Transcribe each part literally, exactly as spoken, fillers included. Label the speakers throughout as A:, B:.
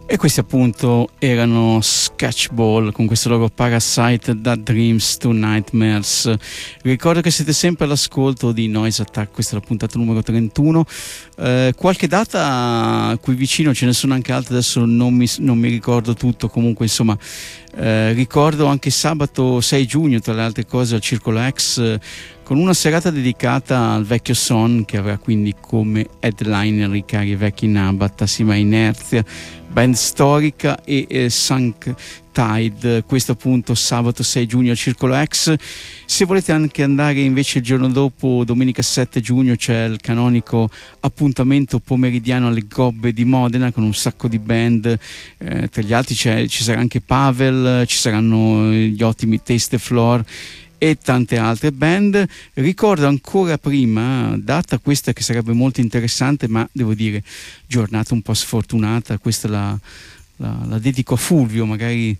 A: E questi appunto erano Sketchball con questo loro Parasite da Dreams to Nightmares. Ricordo che siete sempre all'ascolto di Noise Attack, questa è la puntata numero trentuno. Eh, qualche data qui vicino, ce ne sono anche altre, adesso non mi, non mi ricordo tutto, comunque insomma eh, ricordo anche sabato sei giugno tra le altre cose al Circolo X eh, con una serata dedicata al vecchio Son, che avrà quindi come headliner i cari vecchi Nabat assieme a Inerzia, band storica, e eh, Sunk Tide. Questo appunto sabato sei giugno al Circolo X. Se volete anche andare invece il giorno dopo, domenica sette giugno, c'è il canonico appuntamento pomeridiano alle Gobbe di Modena con un sacco di band, eh, tra gli altri c'è, ci sarà anche Pavel, ci saranno gli ottimi Taste the Floor e tante altre band. Ricordo ancora prima, data questa che sarebbe molto interessante, ma devo dire giornata un po' sfortunata, questa la, la, la dedico a Fulvio, magari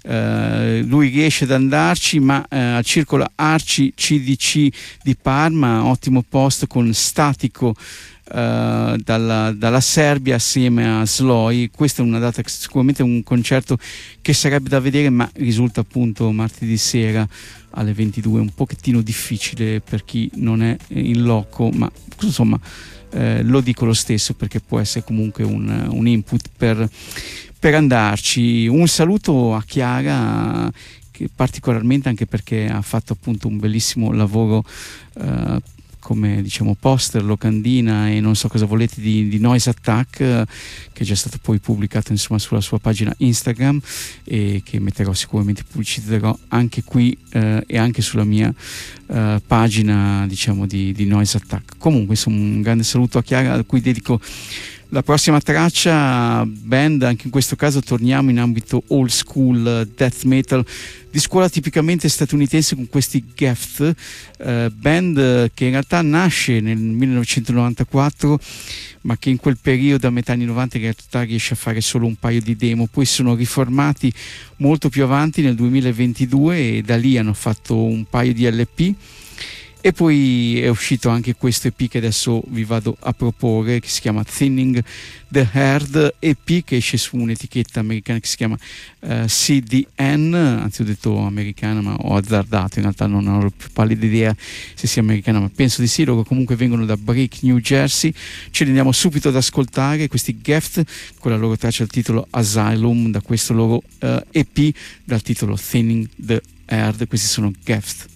A: eh, lui riesce ad andarci, ma eh, al Circolo Arci C D C di Parma, ottimo posto con Statico Uh, dalla, dalla Serbia assieme a Sloi. Questa è una data, sicuramente un concerto che sarebbe da vedere, ma risulta appunto martedì sera alle ventidue, un pochettino difficile per chi non è in loco, ma insomma eh, lo dico lo stesso perché può essere comunque un, un input per, per andarci. Un saluto a Chiara, che particolarmente anche perché ha fatto appunto un bellissimo lavoro uh, come diciamo poster, locandina e non so cosa volete di, di Noise Attack, eh, che è già stato poi pubblicato insomma sulla sua pagina Instagram e che metterò sicuramente, pubblicizzerò anche qui eh, e anche sulla mia eh, pagina diciamo di, di Noise Attack. Comunque insomma un grande saluto a Chiara, a cui dedico la prossima traccia, band, anche in questo caso torniamo in ambito old school death metal di scuola tipicamente statunitense con questi Geth, eh, band che in realtà nasce nel millenovecentonovantaquattro, ma che in quel periodo a metà anni novanta in realtà riesce a fare solo un paio di demo, poi sono riformati molto più avanti nel duemilaventidue e da lì hanno fatto un paio di L P. E poi è uscito anche questo E P che adesso vi vado a proporre, che si chiama Thinning the Herd, E P che esce su un'etichetta americana che si chiama uh, C D N, anzi ho detto americana ma ho azzardato, in realtà non ho la più pallida idea se sia americana, ma penso di sì. Loro comunque vengono da Brick, New Jersey. Ce li andiamo subito ad ascoltare, questi Geth, con la loro traccia al titolo Asylum, da questo loro uh, E P dal titolo Thinning the Herd. Questi sono Geth.